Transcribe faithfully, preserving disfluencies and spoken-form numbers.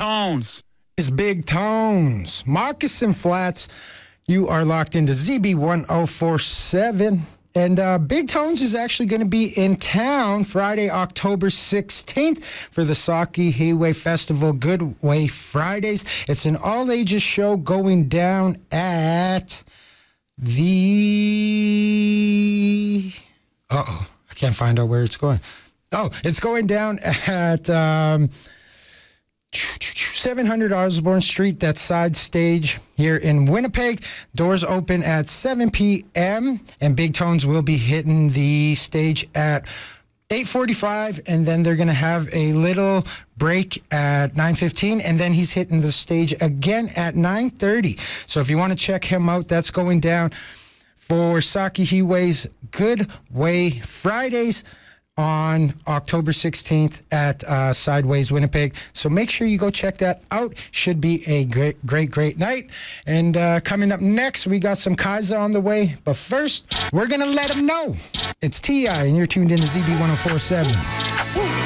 Tones. It's Big Tones. Moccasin Flats, you are locked into Z B one oh four seven. And uh, Big Tones is actually going to be in town Friday, October sixteenth for the Sakiheiwe Festival Good Way Fridays. It's an all-ages show going down at the... Uh-oh, I can't find out where it's going. Oh, it's going down at... Um, seven hundred Osborne Street, that side stage here in Winnipeg. Doors open at seven p.m. and Big Tones will be hitting the stage at eight forty-five, and then they're going to have a little break at nine fifteen, and then he's hitting the stage again at nine thirty. So if you want to check him out, that's going down for Sakiheiwe's Good Way Fridays on October sixteenth at uh, Sideways Winnipeg. So make sure you go check that out. Should be a great, great, great night. And uh, coming up next, we got some Kaiser on the way. But first, we're going to let them know. It's T I, and you're tuned in to Z B one oh four seven.